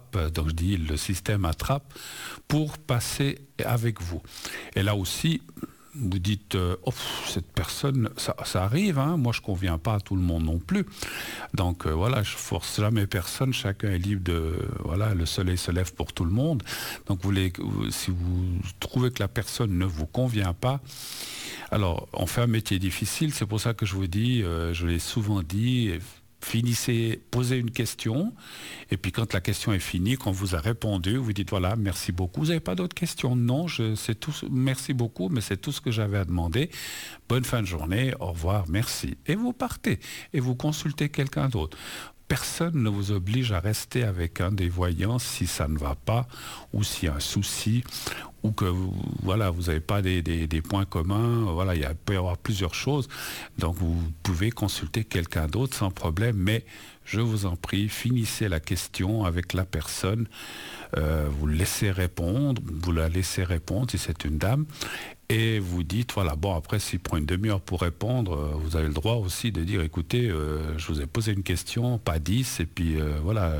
attrape, donc je dis le système attrape pour passer avec vous. Et là aussi, vous dites, cette personne, ça arrive, hein, moi je ne conviens pas à tout le monde non plus. Donc voilà, je force jamais personne, chacun est libre de... Voilà, le soleil se lève pour tout le monde. Donc si vous trouvez que la personne ne vous convient pas, alors on fait un métier difficile, c'est pour ça que je vous dis, je l'ai souvent dit... Finissez, posez une question, et puis quand la question est finie, quand vous a répondu, vous dites voilà, merci beaucoup. Vous n'avez pas d'autres questions? Non, c'est tout. Merci beaucoup, mais c'est tout ce que j'avais à demander. Bonne fin de journée, au revoir, merci. Et vous partez, et vous consultez quelqu'un d'autre. Personne ne vous oblige à rester avec un des voyants si ça ne va pas, ou s'il y a un souci, ou que voilà, vous n'avez pas des points communs. Voilà, il peut y avoir plusieurs choses. Donc vous pouvez consulter quelqu'un d'autre sans problème, mais je vous en prie, finissez la question avec la personne. Vous laissez répondre, vous la laissez répondre si c'est une dame. Et vous dites, voilà, bon, après, s'il prend une demi-heure pour répondre, vous avez le droit aussi de dire, écoutez, je vous ai posé une question, pas 10, et puis voilà.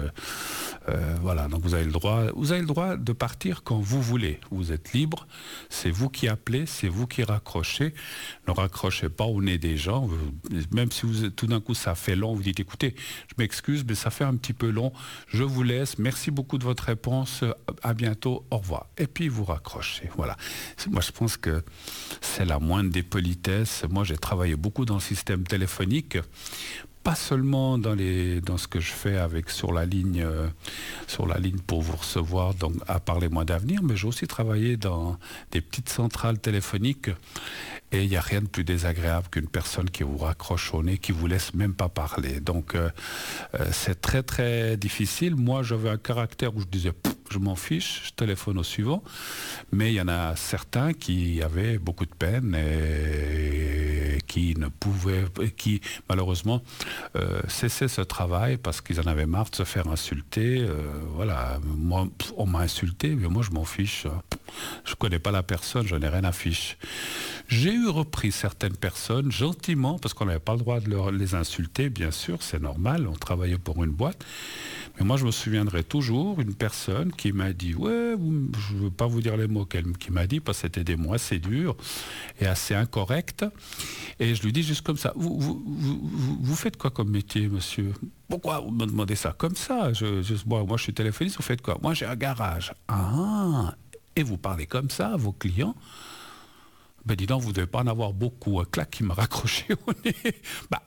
Voilà, donc vous avez le droit de partir quand vous voulez. Vous êtes libre, c'est vous qui appelez, c'est vous qui raccrochez. Ne raccrochez pas au nez des gens. Même si tout d'un coup ça fait long, vous dites, écoutez, je m'excuse, mais ça fait un petit peu long, je vous laisse, merci beaucoup de votre réponse, à bientôt, au revoir. Et puis vous raccrochez, voilà. Moi je pense que c'est la moindre des politesses. Moi j'ai travaillé beaucoup dans le système téléphonique, pas seulement dans ce que je fais sur la ligne pour vous recevoir, donc à Parlez-moi d'avenir, mais j'ai aussi travaillé dans des petites centrales téléphoniques, et il n'y a rien de plus désagréable qu'une personne qui vous raccroche au nez, qui vous laisse même pas parler. Donc c'est très très difficile. Moi j'avais un caractère où je disais je m'en fiche, je téléphone au suivant, mais il y en a certains qui avaient beaucoup de peine et qui malheureusement cessaient ce travail parce qu'ils en avaient marre de se faire insulter. Voilà, moi, on m'a insulté, mais moi je m'en fiche. Je connais pas la personne, je n'ai rien à fiche. J'ai repris certaines personnes gentiment, parce qu'on n'avait pas le droit de les insulter, bien sûr, c'est normal, on travaillait pour une boîte. Mais moi, je me souviendrai toujours une personne qui m'a dit, ouais, je ne veux pas vous dire les mots qui m'a dit, parce que c'était des mots assez durs et assez incorrects. Et je lui dis juste comme ça, vous faites quoi comme métier, monsieur? Pourquoi vous me demandez ça comme ça? Moi, je suis téléphoniste, vous faites quoi? Moi, j'ai un garage. Ah, et vous parlez comme ça à vos clients? Ben dis donc, vous ne devez pas en avoir beaucoup. Un clac qui m'a raccroché au nez. Bah,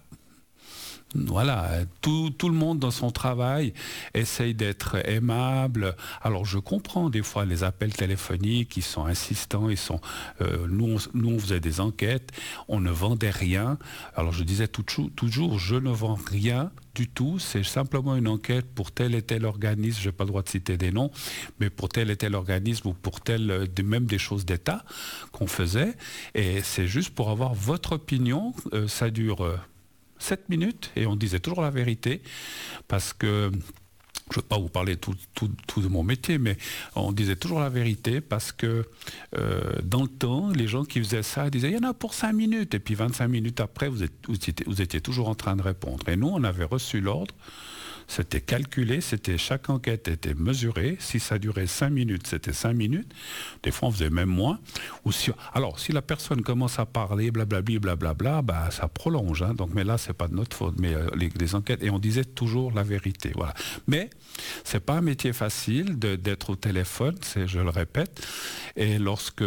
voilà, tout le monde dans son travail essaye d'être aimable. Alors je comprends des fois les appels téléphoniques, ils sont insistants, nous on faisait des enquêtes, on ne vendait rien. Alors je disais toujours, je ne vends rien du tout, c'est simplement une enquête pour tel et tel organisme, je n'ai pas le droit de citer des noms, mais pour tel et tel organisme ou pour même des choses d'État qu'on faisait, et c'est juste pour avoir votre opinion. Ça dure 7 minutes et on disait toujours la vérité, parce que je ne veux pas vous parler tout de mon métier, mais on disait toujours la vérité parce que dans le temps, les gens qui faisaient ça disaient il y en a pour 5 minutes, et puis 25 minutes après, vous étiez toujours en train de répondre. Et nous, on avait reçu l'ordre, c'était calculé, chaque enquête était mesurée. Si ça durait 5 minutes, c'était 5 minutes. Des fois, on faisait même moins. Alors, si la personne commence à parler, blablabli, blablabla, bah, ça prolonge. Hein. Donc, mais là, c'est pas de notre faute. Mais les enquêtes, et on disait toujours la vérité. Voilà. Mais c'est pas un métier facile d'être au téléphone, je le répète. Et lorsque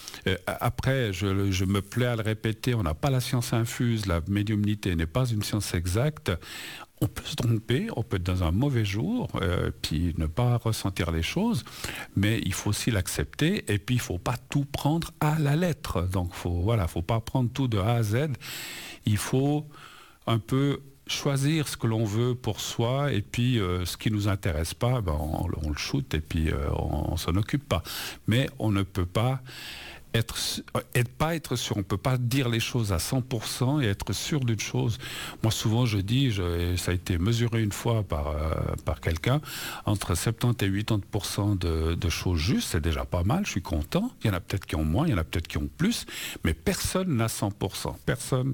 après, je me plais à le répéter, on n'a pas la science infuse, la médiumnité n'est pas une science exacte. On peut se tromper, on peut être dans un mauvais jour, puis ne pas ressentir les choses, mais il faut aussi l'accepter, et puis il ne faut pas tout prendre à la lettre. Donc, faut pas prendre tout de A à Z. Il faut un peu choisir ce que l'on veut pour soi, et puis ce qui ne nous intéresse pas, ben, on le shoot, et puis on s'en occupe pas. Mais on ne peut pas être sûr, on ne peut pas dire les choses à 100% et être sûr d'une chose. Moi, souvent, je dis, ça a été mesuré une fois par quelqu'un, entre 70 et 80% de choses justes, c'est déjà pas mal, je suis content. Il y en a peut-être qui ont moins, il y en a peut-être qui ont plus, mais personne n'a 100%. Personne.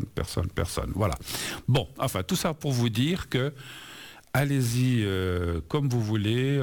Voilà. Bon, enfin, tout ça pour vous dire que allez-y comme vous voulez.